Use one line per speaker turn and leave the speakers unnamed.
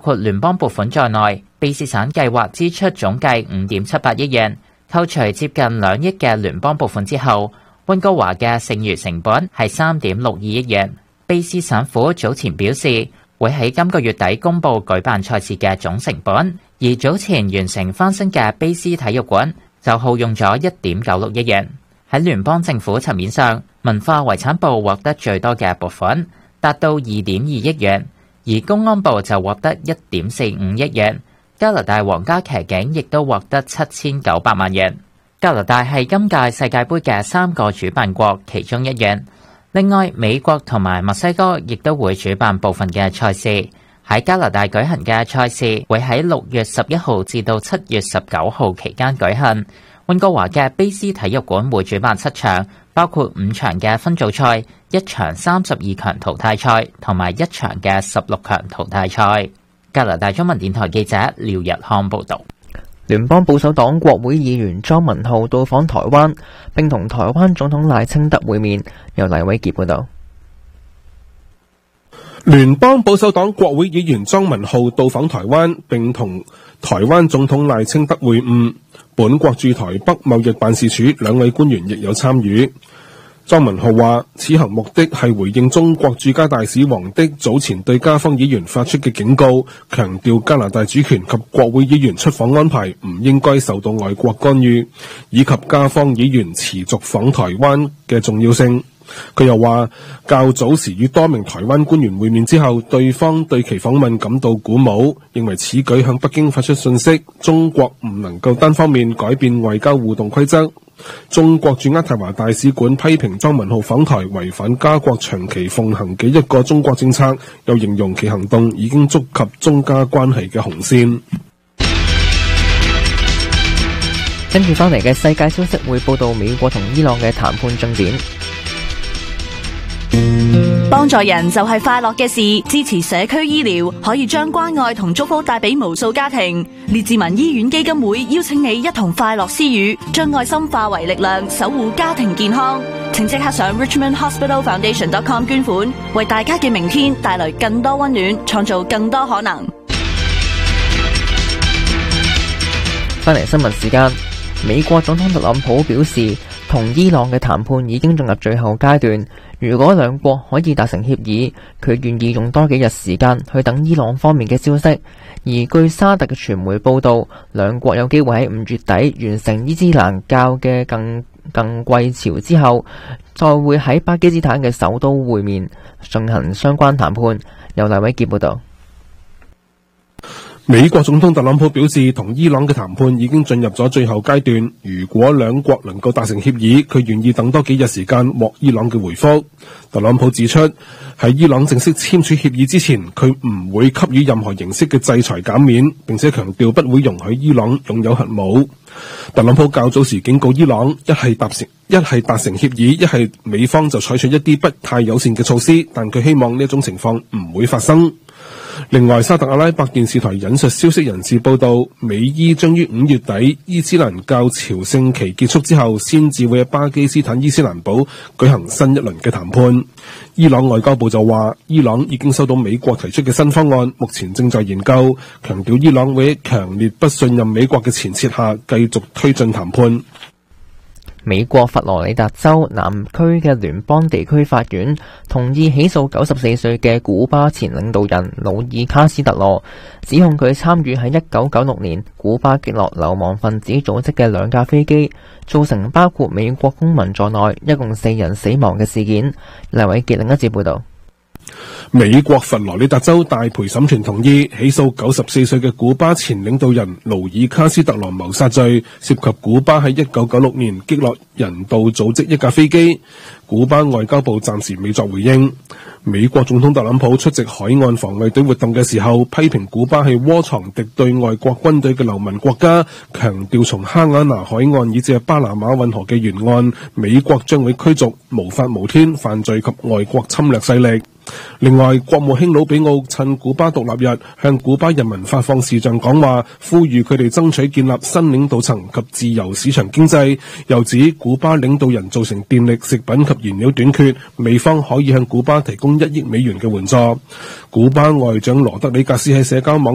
括聯邦撥款在內，卑斯省計劃支出總計5.78億元，扣除接近2億嘅聯邦撥款之後，溫哥華嘅剩餘成本係3.62億元。卑斯省府早前表示，會喺今個月底公布舉辦賽事嘅總成本，而早前完成翻新嘅卑斯體育館就耗用咗1.96億元。喺聯邦政府層面上，文化遺產部獲得最多嘅撥款，達到2.2億元，而公安部就獲得1.45億元。加拿大皇家騎警亦都獲得7900萬元。加拿大係今屆世界盃嘅3個主辦國其中一員。另外，美國同埋墨西哥亦都會主辦部分嘅賽事。喺加拿大舉行嘅賽事會喺6月11號至到7月19號期間舉行。溫哥華嘅卑斯體育館會主辦7場，包括5場嘅分組賽、1場32強淘汰賽同埋1場嘅16強淘汰賽。加拿大中文電台記者廖日康報道。
聯邦保守黨國會議員莊文浩到訪台灣，並同台灣總統賴清德會面。由黎偉傑報道。
聯邦保守黨國會議員莊文浩到訪台灣，並同台灣總統賴清德會晤。本國駐台北貿易辦事處2位官員亦有參與。莊文浩話，此行目的係回應中國駐加大使王的早前對加方議員發出嘅警告，強調加拿大主權及國會議員出訪安排唔應該受到外國干預，以及加方議員持續訪台灣嘅重要性。佢又話，較早時與多名台灣官員會面之後，對方對其訪問感到鼓舞，認為此舉向北京發出訊息，中國唔能夠單方面改變外交互動規則。中國駐渥太華大使館批評莊文浩訪台違反加國長期奉行嘅一個中國政策，又形容其行動已經觸及中加關係嘅紅線。
跟住翻嚟嘅世界消息會報道美國同伊朗嘅談判進展。
幫助人就係快樂嘅事，支持社區醫療可以將關愛同祝福帶俾無數家庭。列治文醫院基金會邀請你一同快樂施予，將愛心化為力量，守護家庭健康。請即刻上 richmondhospitalfoundation.com 捐款，為大家嘅明天帶來更多溫暖，創造更多可能。
翻嚟新聞時間，美國總統特朗普表示，同伊朗嘅談判已經進入最後階段。如果兩國可以達成協議，佢願意用多幾日時間去等伊朗方面嘅消息。而據沙特嘅傳媒報道，兩國有機會喺5月底完成伊斯蘭教嘅更季潮之後，再會喺巴基斯坦嘅首都會面，進行相關談判。由黎偉傑報道。
美國總統特朗普表示，同伊朗嘅談判已經進入咗最後階段。如果兩國能夠達成協議，佢願意等多幾日時間獲伊朗嘅回覆。特朗普指出，喺伊朗正式簽署協議之前，佢唔會給予任何形式嘅制裁減免，並且強調不會容許伊朗擁有核武。特朗普較早時警告伊朗，一係達成協議，一係美方就採取一啲不太友善嘅措施，但佢希望呢一種情況唔會發生。另外，沙特阿拉伯電視台引述消息人士報道，美伊將於5月底伊斯蘭教朝聖期結束之後，先至會喺巴基斯坦伊斯蘭堡舉行新一輪嘅談判。伊朗外交部就話，伊朗已經收到美國提出嘅新方案，目前正在研究，強調伊朗會喺強烈不信任美國嘅前設下繼續推進談判。
美國佛羅里達州南區嘅聯邦地區法院同意起訴94歲嘅古巴前領導人努爾卡斯特羅，指控佢參與喺1996年古巴擊落流亡分子組織嘅2架飛機，造成包括美國公民在內一共4人死亡嘅事件。黎偉傑另一節報道。
美國佛羅里達州大陪審團同意起訴94歲嘅古巴前領導人努爾卡斯特羅謀殺罪，涉及古巴喺1996年擊落人道組織一架飛機。古巴外交部暫時未作回應。美國總統特朗普出席海岸防衛隊活動嘅時候，批評古巴係窩藏敵對外國軍隊嘅流氓國家，強調從哈瓦那海岸以至巴拿馬運河嘅沿岸，美國將會驅逐無法無天、犯罪及外國侵略勢力。另外，國務卿魯比奧趁古巴獨立日向古巴人民發放視像講話，呼籲佢哋爭取建立新領導層及自由市場經濟，又指古巴領導人造成電力、食品及燃料短缺，美方可以向古巴提供1億美元嘅援助。古巴外長羅德里格斯喺社交網